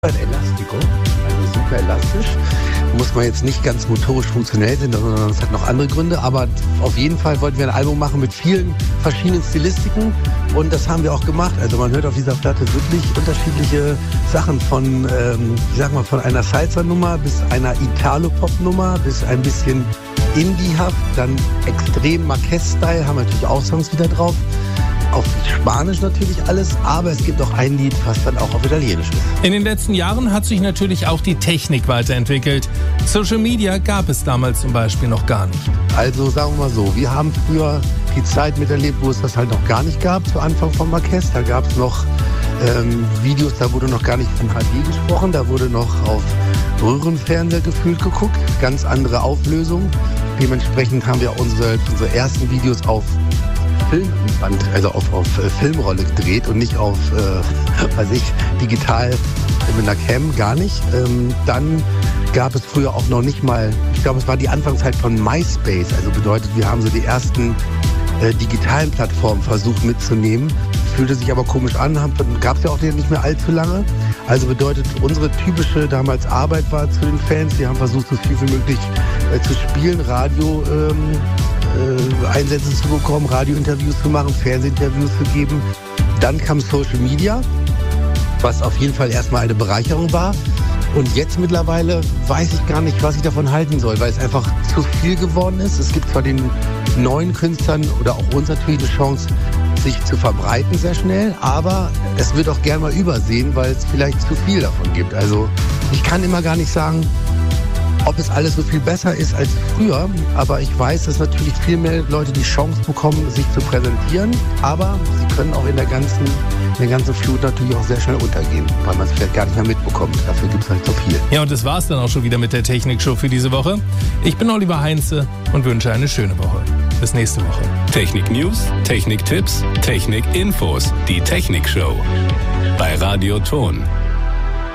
ein Elastico, also super elastisch. Muss man jetzt nicht ganz motorisch funktionell sein, sondern es hat noch andere Gründe. Aber auf jeden Fall wollten wir ein Album machen mit vielen verschiedenen Stilistiken und das haben wir auch gemacht. Also man hört auf dieser Platte wirklich unterschiedliche Sachen von, von einer Salsa-Nummer bis einer Italo-Pop-Nummer bis ein bisschen Indie-haft, dann extrem Marquez-Style, haben wir natürlich auch Songs wieder drauf. Auf Spanisch natürlich alles, aber es gibt auch ein Lied, was dann auch auf Italienisch ist. In den letzten Jahren hat sich natürlich auch die Technik weiterentwickelt. Social Media gab es damals zum Beispiel noch gar nicht. Also sagen wir mal so, wir haben früher die Zeit miterlebt, wo es das halt noch gar nicht gab, zu Anfang von Marquez. Da gab es noch Videos, da wurde noch gar nicht von HD gesprochen, da wurde noch auf Röhrenfernseher gefühlt geguckt, ganz andere Auflösung. Dementsprechend haben wir unsere ersten Videos auf Filmband, also auf Filmrolle gedreht und nicht auf, digital mit einer Cam, gar nicht. Dann gab es früher auch noch nicht mal, ich glaube, es war die Anfangszeit von MySpace, also bedeutet, wir haben so die ersten digitalen Plattformen versucht mitzunehmen. Fühlte sich aber komisch an, gab es ja auch nicht mehr allzu lange. Also bedeutet, unsere typische damals Arbeit war zu den Fans, wir haben versucht, so viel wie möglich zu spielen, Radio Einsätze zu bekommen, Radiointerviews zu machen, Fernsehinterviews zu geben. Dann kam Social Media, was auf jeden Fall erstmal eine Bereicherung war. Und jetzt mittlerweile weiß ich gar nicht, was ich davon halten soll, weil es einfach zu viel geworden ist. Es gibt zwar den neuen Künstlern oder auch uns natürlich eine Chance, sich zu verbreiten sehr schnell, aber es wird auch gerne mal übersehen, weil es vielleicht zu viel davon gibt. Also ich kann immer gar nicht sagen, ob es alles so viel besser ist als früher, aber ich weiß, dass natürlich viel mehr Leute die Chance bekommen, sich zu präsentieren, aber sie können auch in der ganzen Flut natürlich auch sehr schnell untergehen, weil man es vielleicht gar nicht mehr mitbekommt. Dafür gibt es halt so viel. Ja, und das war's dann auch schon wieder mit der Technikshow für diese Woche. Ich bin Oliver Heinze und wünsche eine schöne Woche. Bis nächste Woche. Technik-News, Technik-Tipps, Technik-Infos. Die Technikshow bei Radio Ton.